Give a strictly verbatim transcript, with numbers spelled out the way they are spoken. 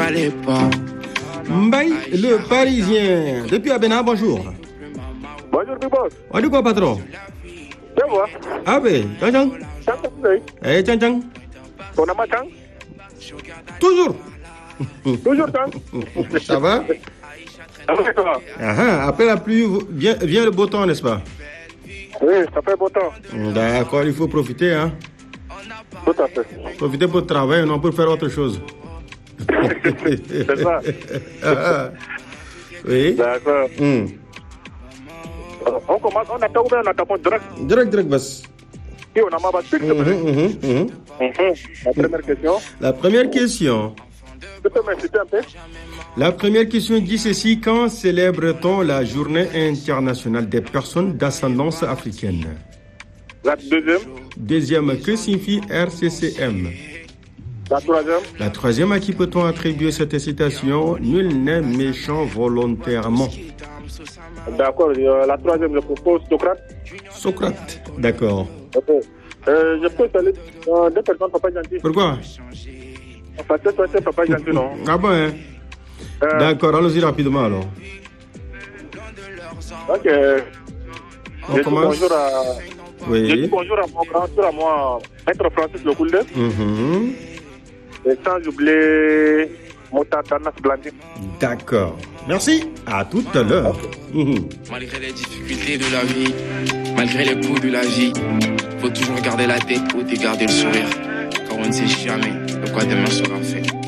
fallait pas. Mbaye, le Parisien. Depuis Abena, bonjour. Bonjour, Bibos. On dit quoi, patron? C'est moi. Ah ben, Tchang Tchang. Tchang Tchang. Eh, Tchang Tchang. Ton nom Tchang? Toujours. Toujours Tchang. Ça va? Ça va toi? Ah, ah, après la pluie, vient, vient le beau temps, n'est-ce pas? Oui, ça fait beau temps. D'accord, il faut profiter, hein? Tout à fait. Profiter pour travailler, non pour faire autre chose. C'est ça. Ah, oui. D'accord. Hmm. On commence, on attend ouvert, on attend direct. Direct, direct, bas. Et on a ma base. Mhm, mhm, mhm. La première question. La première question. Tu peux m'inciter un peu? La première question dit ceci. Quand célèbre-t-on la journée internationale des personnes d'ascendance africaine? La deuxième. Deuxième, que signifie R C C M? La troisième. La troisième, à qui peut-on attribuer cette citation? Nul n'est méchant volontairement. D'accord, euh, la troisième, je propose Socrate. Socrate, d'accord. Ok. Euh, je peux saluer euh, deux personnes, papa gentil. Pourquoi? Parce que toi, c'est papa gentil, non? Ah bon, hein? Euh, D'accord, allons-y rapidement alors. Ok. On je commence. dis bonjour à... Oui. Je dis bonjour à mon grand tour à moi, Maître Francis Lekoulde. Mhm. Et sans oublier Motatanas Blandine. D'accord. Merci. À tout à l'heure. Mhm. Malgré les difficultés de la vie, malgré les coups de la vie, faut toujours garder la tête haute et garder le sourire. Car on ne sait jamais de quoi demain sera fait.